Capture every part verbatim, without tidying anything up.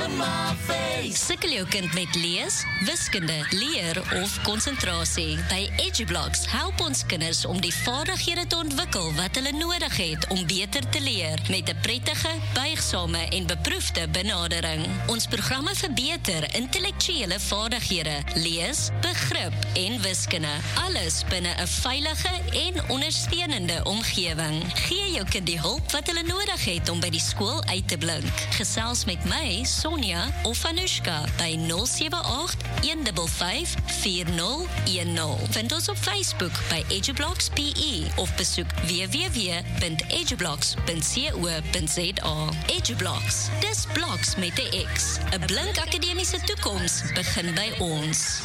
Sukkel jou kind met lees, wiskunde, leer of konsentrasie? By EduBlocks help ons kinders om die vaardighede te ontwikkel wat hulle nodig het om beter te leer met 'n prettige, buigsame en beproefde benadering. Ons programme verbeter intellektuele vaardighede, lees, begrip en wiskunde. Alles binne 'n veilige en ondersteunende omgewing. Gee jou kind die hulp wat hulle nodig het om by die skool uit te blink. Gesels met my, Sonja of Anushka by nul sewe agt, een vyf vyf, vier nul een nul. Vind ons op Facebook by EduBlocks P E of besoek w w w punt edublocks punt co punt za. EduBlocks, dis bloks met 'n X. 'n Blink akademiese toekoms begin by ons.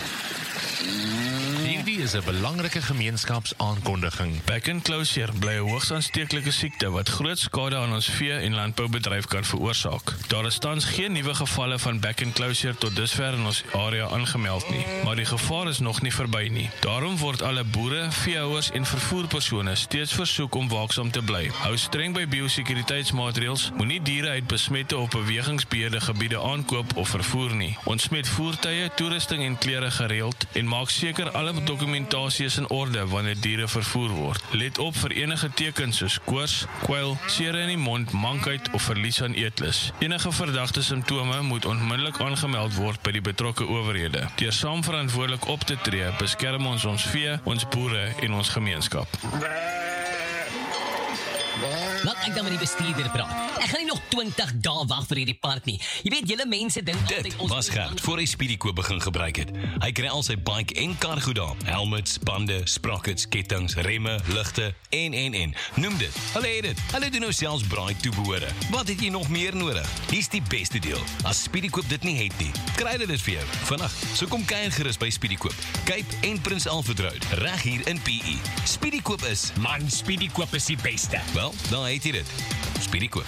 Hierdie is 'n belangrike gemeenskapsaankondiging. Back and closure bly 'n hoogs aansteeklike siekte wat groot skade aan ons vee- en landboubedryf kan veroorsaak. Daar is tans geen nuwe gevalle van back and closure tot dusver in ons area aangemeld nie, maar die gevaar is nog nie verby nie. Daarom word alle boere, veehouers en vervoerpersone steeds versoek om waaksaam te bly. Hou streng by biosekuriteitsmaatreëls, moenie diere uit besmette of bewegingsbeheerde gebiede aankoop of vervoer nie. Ontsmet voertuie, toerusting en klere gereeld en maak seker alle dokumentasie is in orde wanneer diere vervoer word. Let op vir enige tekens soos koors, kwyl, sere in die mond, mankheid of verlies aan eetlus. Enige verdagte simptome moet onmiddellik aangemeld word by die betrokke owerhede. Deur saam verantwoordelik op te tree, beskerm ons ons vee, ons boere en ons gemeenskap. Laat ek dan met die bestuurder praat. Ek gaan nie nog twintig dae wag vir hierdie part nie. Jy weet, julle mense dink altyd Dit was Gert voor hy Speedykoop begin gebruik het. Hy kry al sy bike en kar goed daar. Helmets, bande, sprockets, kettings, remme, ligte en en en. Noem dit. Hulle het dit. Hulle doen nou selfs braai toebehore. Wat het jy nog meer nodig? Hier's die beste deel. As Speedykoop dit nie het nie, kry hulle dit vir jou vandag. So kom kuier gerus by Speedykoop. Cape en Prins Alfred Road, reg hier in P E. Speedykoop is Man, Speedykoop is die beste. Wel, dan het jy dit. Speedykoop.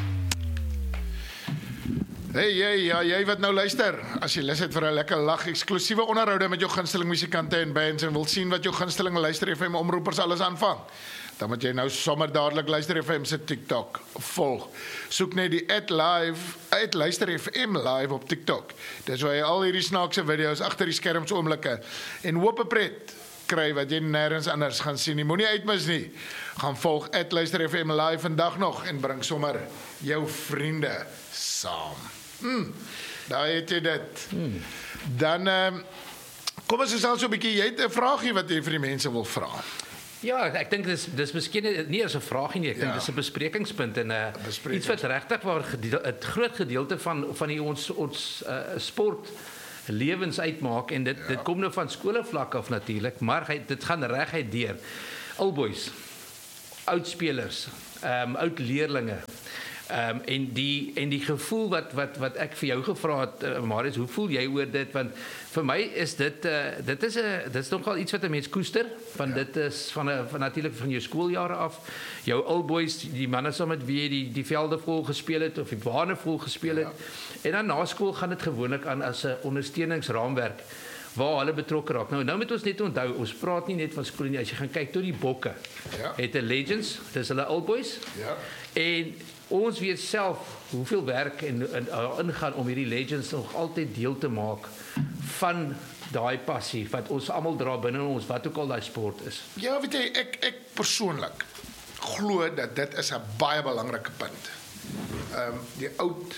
Hey, jy, ja, jy wat nou luister, as jy lus het vir 'n lekker lag, eksklusiewe onderhoude met jou gunsteling musikante en bands en wil sien wat jou gunsteling Luister F M omroepers alles aanvang, dan moet jy nou sommer dadelik Luister F M se TikTok volg. Soek net die at live, at Luister F M live op TikTok. Dis waar jy al hierdie snaakse video's agter die skerms oomblikke en hoop 'n pret kry wat jy nergens anders gaan sien nie. Moenie uitmis nie. Gaan volg at Luister F M live vandag nog en bring sommer jou vriende saam. Hmm, daar het jy dit. Hmm. Dan, um, kom ons gesels so 'n bietjie, jy het 'n vraagie wat jy vir die mense wil vra. Ja, ek dink dis dis miskien nie as 'n vraagie nie, ek dink Ja. dis 'n besprekingspunt en 'n uh, iets wat regtig waar 'n groot gedeelte van van die ons ons uh, sport lewens uitmaak en dit ja. dit kom nou van skolevlak af natuurlik, maar hy, dit gaan reguit deur. Alboys, oud spelers, ehm um, oud leerlinge. Ehm um, en die en die gevoel wat wat wat ek vir jou gevra het, uh, Marius, hoe voel jy oor dit? Want vir my is dit uh, dit is 'n dit is nogal iets wat 'n mens koester, van ja. dit is van 'n van natuurlik van jou skooljare af. Jou alboys, die manne saam met wie jy die die velde vol gespeel het of die bane vol gespeel het. Ja. En dan na skool gaan dit gewoonlik aan as 'n ondersteuningsraamwerk waar hulle betrokke raak. Nou nou moet ons net onthou, ons praat nie net van skool nie. As jy gaan kyk tot die bokke. Ja. Het 'n Legends, dis hulle alboys. Ja. En ons weet self hoeveel werk en, en uh, ingaan om hierdie Legends nog altyd deel te maak van daai passie wat ons almal dra binne ons, wat ook al daai sport is. Ja, weet jy, ek ek persoonlik glo dat dit is 'n baie belangrike punt. Ehm um, die oud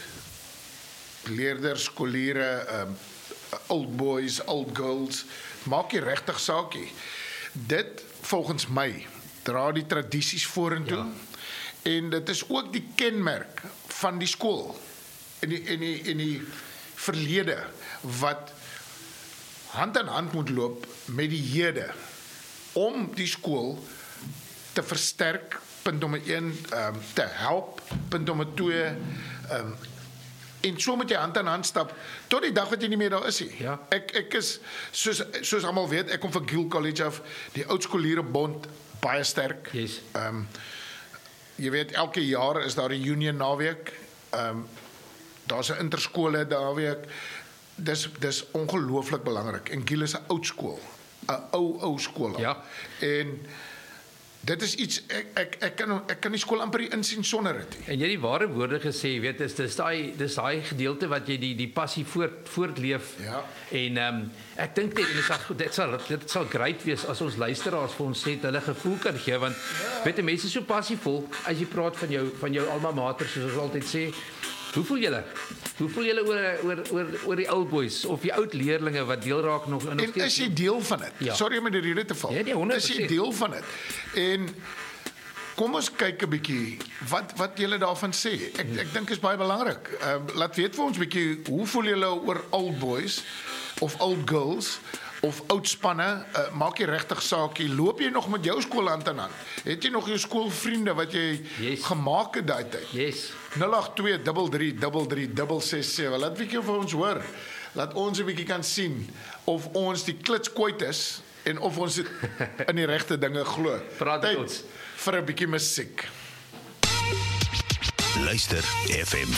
leerders, skoliere, ehm um, old boys, old girls, maak jy regtig saakie. Dit volgens my dra die tradisies vorentoe. Ja. En dit is ook die kenmerk van die skool en die, en die, en die verlede wat hand aan hand moet loop met die hede om die skool te versterk, punt nommer een, um, te help, punt nommer twee, um, en so moet jy hand aan hand stap tot die dag wat jy nie meer daar is nie. Ja. Ek ek is soos soos almal weet, ek kom van Gill College af, die oud skoliere bond baie sterk. Yes. Ehm um, jy weet, elke jaar is daar 'n union naweek. Ehm um, daar's 'n interskole naweek. Dis dis ongelooflik belangrik. En Gill is 'n oud skool, 'n ou ou skool. Ja. En dit is iets ek ek ek kan ek kan die skool amper nie insien sonder dit nie. En jy het die ware woorde gesê, weet is dis daai dis daai gedeelte wat jy die die passie voort voortleef. Ja. En ehm um, ek dink dit en dit sal goed dit sal dit sal great wees as ons luisteraars vir ons net hulle gevoel kan gee want ja. weet jy mense is so passievol as jy praat van jou van jou alma mater soos ons altyd sê. Hoe voel julle? Hoe voel julle oor oor oor oor die old boys of die oud leerlinge wat deel raak nog in nog En is jy deel van dit? Ja. Sorry om in die rede te val. Ja, nee, honderd is jy persent. deel van dit? En kom ons kyk 'n bietjie wat wat julle daarvan sê. Ek ek dink is baie belangrik. Ehm uh, laat weet vir ons bietjie hoe voel julle oor old boys of old girls? Of oud spanne, uh, maak jy regtig saakie, loop jy nog met jou skool hand aan hand? Het jy nog jou skoolvriende wat jy Yes. gemaak het daai tyd? Yes. nul agt twee drie drie drie drie ses ses sewe. Laat bietjie vir ons hoor. Laat ons 'n bietjie kan sien of ons die klits kwyt is en of ons dit in die regte dinge glo. Praat met Tyd ons. vir 'n bietjie musiek. Luister F M